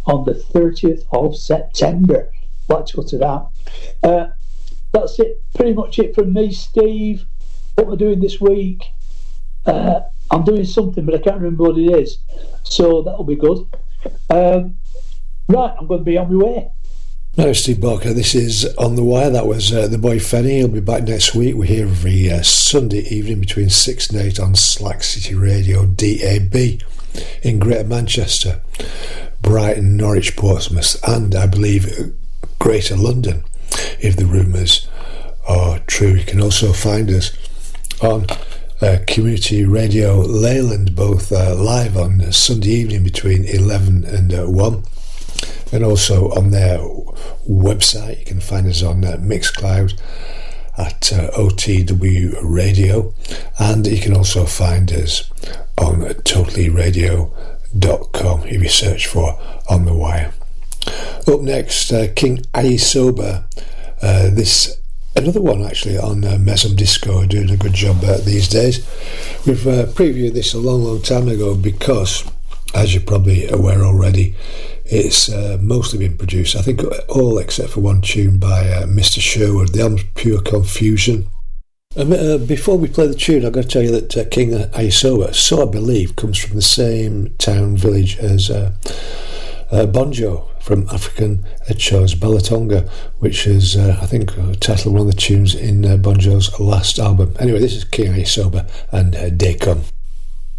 on the 30th of September. Like to go to that. That's it, pretty much it from me, Steve. What we're doing this week, I'm doing something, but I can't remember what it is, so that'll be good. Right, I'm going to be on my way. No, Steve Barker, this is On The Wire. That was the boy Fenny. He'll be back next week. We're here every Sunday evening between 6 and 8 on Slack City Radio DAB in Greater Manchester, Brighton, Norwich, Portsmouth, and I believe Greater London, if the rumours are true. You can also find us on Community Radio Leyland, both live on Sunday evening between 11 and 1. And also on their website, you can find us on Mixcloud at OTW Radio, and you can also find us on totallyradio.com if you search for On The Wire. Up next, King Isoba. This another one actually on Mesum Disco, doing a good job these days. We've previewed this a long time ago because, as you're probably aware already, it's mostly been produced, I think all except for one tune, by Mr. Sherwood. The album's Pure Confusion. Before we play the tune, I've got to tell you that King Isoba, so I believe, comes from the same town, village as Bonjo from African Choice Balatonga, which is, I think, titled one of the tunes in Bonjo's last album. Anyway, this is King Isoba and Day Come.